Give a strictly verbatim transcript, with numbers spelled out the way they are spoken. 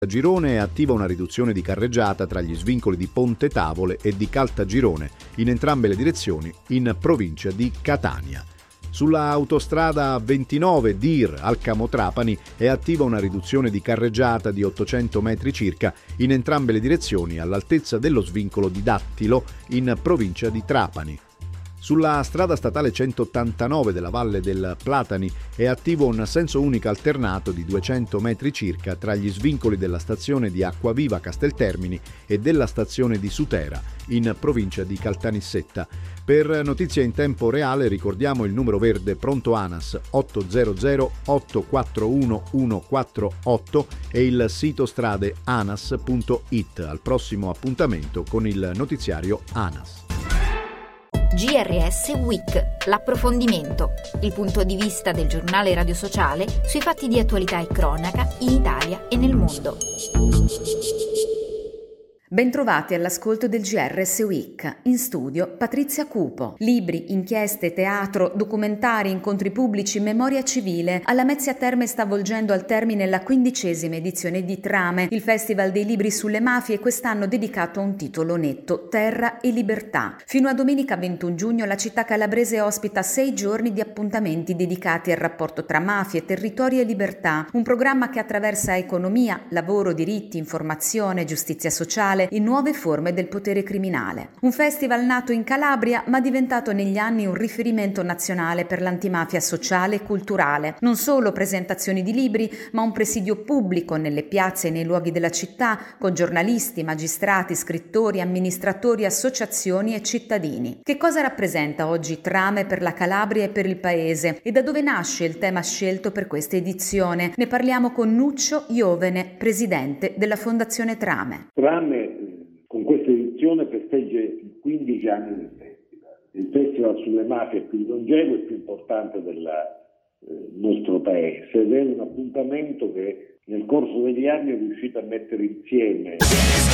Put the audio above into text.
Girone è attiva una riduzione di carreggiata tra gli svincoli di Ponte Tavole e di Caltagirone, in entrambe le direzioni, in provincia di Catania. Sulla autostrada ventinove D I R Alcamo-Trapani è attiva una riduzione di carreggiata di ottocento metri circa in entrambe le direzioni all'altezza dello svincolo di Dattilo in provincia di Trapani. Sulla strada statale centottantanove della Valle del Platani è attivo un senso unico alternato di duecento metri circa tra gli svincoli della stazione di Acquaviva Casteltermini e della stazione di Sutera, in provincia di Caltanissetta. Per notizie in tempo reale ricordiamo il numero verde pronto ANAS ottocento otto quattro uno uno quattro otto e il sito strade anas punto it. Al prossimo appuntamento con il notiziario ANAS. G R S Week, l'approfondimento, il punto di vista del giornale radio sociale sui fatti di attualità e cronaca in Italia e nel mondo. Bentrovati all'ascolto del G R S Week. In studio Patrizia Cupo. Libri, inchieste, teatro, documentari, incontri pubblici, memoria civile. Alla Lamezia Terme sta volgendo al termine la quindicesima edizione di Trame, il Festival dei libri sulle mafie, quest'anno dedicato a un titolo netto, Terra e Libertà. Fino a domenica ventuno giugno la città calabrese ospita sei giorni di appuntamenti dedicati al rapporto tra mafie, territori e libertà, un programma che attraversa economia, lavoro, diritti, informazione, giustizia sociale e nuove forme del potere criminale. Un festival nato in Calabria ma diventato negli anni un riferimento nazionale per l'antimafia sociale e culturale. Non solo presentazioni di libri, ma un presidio pubblico nelle piazze e nei luoghi della città con giornalisti, magistrati, scrittori, amministratori, associazioni e cittadini. Che cosa rappresenta oggi Trame per la Calabria e per il paese? E da dove nasce il tema scelto per questa edizione? Ne parliamo con Nuccio Iovene, presidente della Fondazione Trame. Trame con questa edizione festeggia i quindici anni del festival. Il festival sulle mafie più longevo e più importante del eh, nostro paese ed è un appuntamento che nel corso degli anni è riuscito a mettere insieme